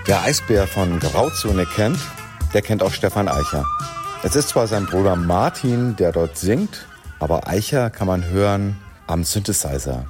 Wer Eisbär von Grauzone kennt, der kennt auch Stefan Eicher. Es ist zwar sein Bruder Martin, der dort singt, aber Eicher kann man hören am Synthesizer.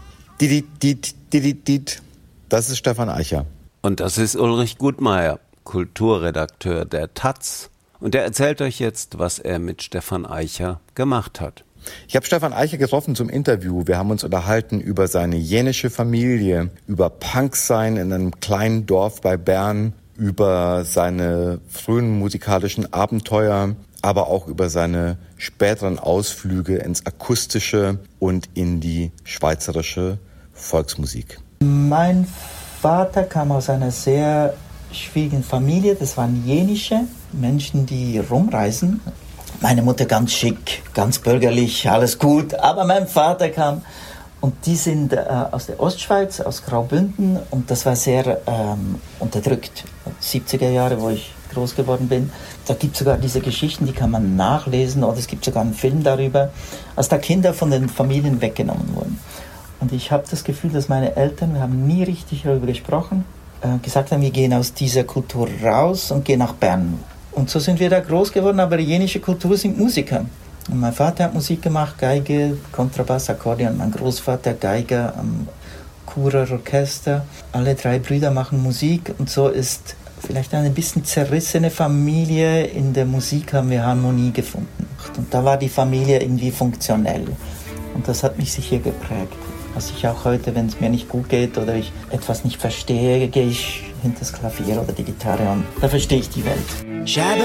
Das ist Stefan Eicher. Und das ist Ulrich Gutmeier, Kulturredakteur der taz. Und er erzählt euch jetzt, was er mit Stefan Eicher gemacht hat. Ich habe Stefan Eicher getroffen zum Interview. Wir haben uns unterhalten über seine jänische Familie, über Punksein in einem kleinen Dorf bei Bern, über seine frühen musikalischen Abenteuer, aber auch über seine späteren Ausflüge ins Akustische und in die schweizerische Volksmusik. Mein Vater kam aus einer sehr schwierigen Familie. Das waren jenische Menschen, die rumreisen. Meine Mutter ganz schick, ganz bürgerlich, alles gut. Aber mein Vater kam und die sind aus der Ostschweiz, aus Graubünden und das war sehr unterdrückt. 70er Jahre, wo ich groß geworden bin. Da gibt es sogar diese Geschichten, die kann man nachlesen oder es gibt sogar einen Film darüber, als da Kinder von den Familien weggenommen wurden. Und ich habe das Gefühl, dass meine Eltern, wir haben nie richtig darüber gesprochen, gesagt haben, wir gehen aus dieser Kultur raus und gehen nach Bern. Und so sind wir da groß geworden, aber die jenische Kultur sind Musiker. Und mein Vater hat Musik gemacht, Geige, Kontrabass, Akkordeon, mein Großvater Geiger am Churer Orchester. Alle drei Brüder machen Musik und so ist vielleicht eine bisschen zerrissene Familie. In der Musik haben wir Harmonie gefunden. Und da war die Familie irgendwie funktionell. Und das hat mich sicher geprägt. Was ich auch heute, wenn es mir nicht gut geht oder ich etwas nicht verstehe, gehe ich hinter das Klavier oder die Gitarre und da verstehe ich die Welt.